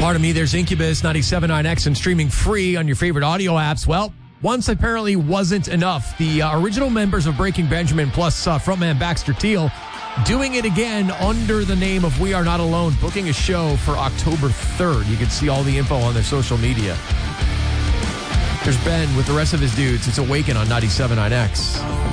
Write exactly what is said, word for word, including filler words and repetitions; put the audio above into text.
Pardon me, there's Incubus, ninety-seven point nine X, and streaming free on your favorite audio apps. Well, once apparently wasn't enough. The uh, original members of Breaking Benjamin plus uh, frontman Baxter Teal doing it again under the name of We Are Not Alone, booking a show for October third. You can see all the info on their social media. There's Ben with the rest of his dudes. It's Awaken on ninety-seven point nine X.